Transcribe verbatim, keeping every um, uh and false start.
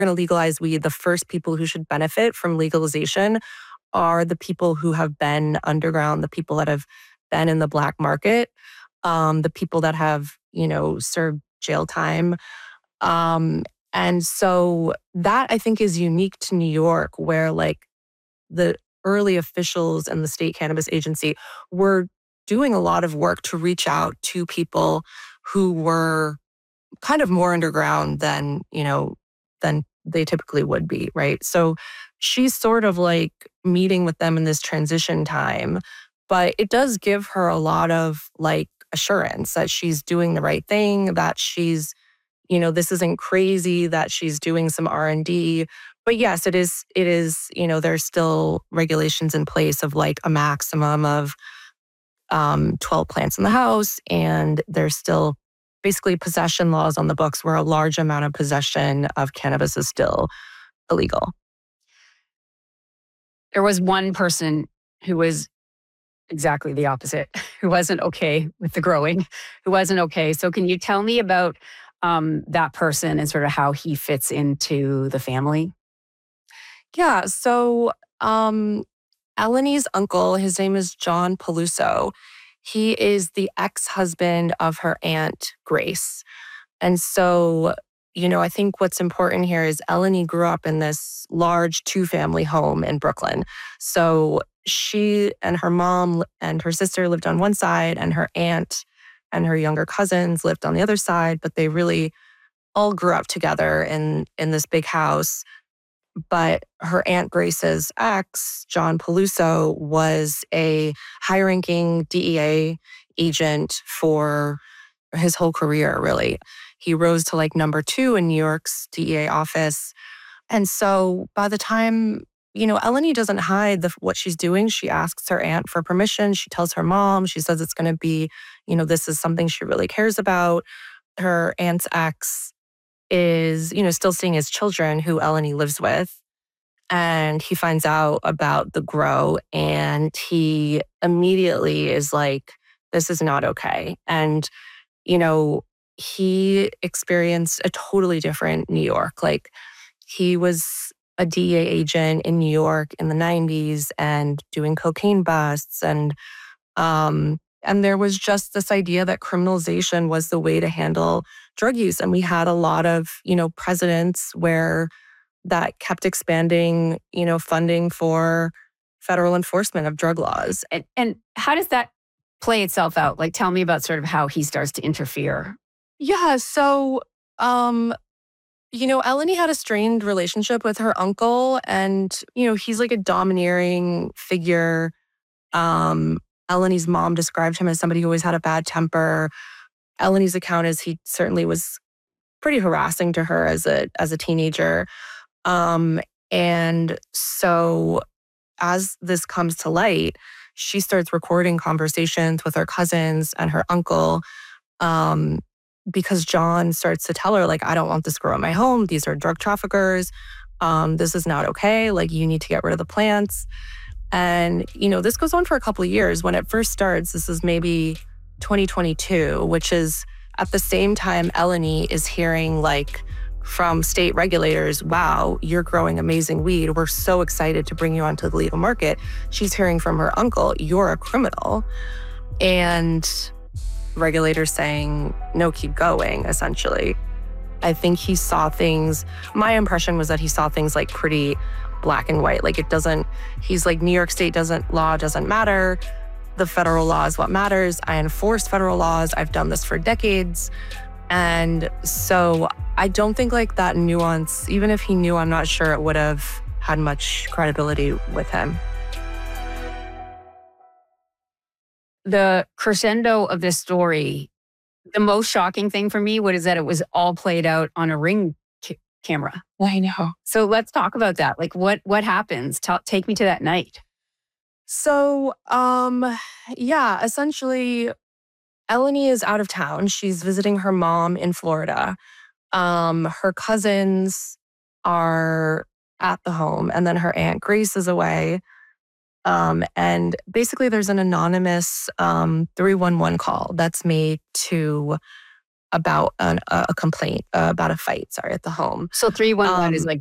going to legalize weed, the first people who should benefit from legalization are the people who have been underground, the people that have been in the black market, um, the people that have, you know, served jail time. Um, and so that I think is unique to New York, where like the early officials and the state cannabis agency were doing a lot of work to reach out to people who were kind of more underground than, you know, than they typically would be, right? So she's sort of like meeting with them in this transition time, but it does give her a lot of like assurance that she's doing the right thing, that she's, you know, this isn't crazy, that she's doing some R and D. But yes, it is, it is, you know, there's still regulations in place of like a maximum of um, twelve plants in the house. And there's still basically possession laws on the books where a large amount of possession of cannabis is still illegal. There was one person who was exactly the opposite, who wasn't okay with the growing, who wasn't okay. So can you tell me about um, that person and sort of how he fits into the family? Yeah. So um, Eleni's uncle, his name is John Peluso. He is the ex-husband of her aunt, Grace. And so, you know, I think what's important here is Eleni grew up in this large two-family home in Brooklyn. So she and her mom and her sister lived on one side, and her aunt and her younger cousins lived on the other side, but they really all grew up together in, in this big house. But her Aunt Grace's ex, John Peluso, was a high-ranking D E A agent for his whole career, really. He rose to like number two in New York's D E A office. And so by the time, you know, Eleni doesn't hide the, what she's doing. She asks her aunt for permission. She tells her mom. She says it's going to be, you know, this is something she really cares about. Her aunt's ex is, you know, still seeing his children who Eleni lives with. And he finds out about the grow, and he immediately is like, this is not okay. And, you know, he experienced a totally different New York. Like, he was a D E A agent in New York in the nineties and doing cocaine busts. And, um, and there was just this idea that criminalization was the way to handle drug use. And we had a lot of, you know, presidents where that kept expanding, you know, funding for federal enforcement of drug laws. And, and how does that play itself out? Like, tell me about sort of how he starts to interfere. Yeah. So, um, you know, Eleni had a strained relationship with her uncle, and, you know, he's like a domineering figure. Um, Eleni's mom described him as somebody who always had a bad temper. Eleni's account is he certainly was pretty harassing to her as a as a teenager. Um, and so as this comes to light, she starts recording conversations with her cousins and her uncle, um, because John starts to tell her, like, I don't want this girl in my home. These are drug traffickers. Um, this is not okay. Like, you need to get rid of the plants. And, you know, this goes on for a couple of years. When it first starts, this is maybe twenty twenty-two, which is at the same time Eleni is hearing, like, from state regulators, wow, you're growing amazing weed. We're so excited to bring you onto the legal market. She's hearing from her uncle, you're a criminal. And regulators saying, no, keep going, essentially. I think he saw things, my impression was that he saw things like pretty black and white. Like, it doesn't, he's like, New York State doesn't, law doesn't matter. The federal law is what matters. I enforce federal laws. I've done this for decades. And so I don't think like that nuance, even if he knew, I'm not sure it would have had much credibility with him. The crescendo of this story, the most shocking thing for me was that it was all played out on a Ring ca- camera. I know. So let's talk about that. Like, what what happens? Ta- take me to that night. So, um, yeah, essentially, Eleni is out of town. She's visiting her mom in Florida. Um, her cousins are at the home, and then her Aunt Grace is away. Um, and basically, there's an anonymous um, three one one call that's made to about an, a complaint, uh, about a fight, sorry, at the home. So three one one Um, is like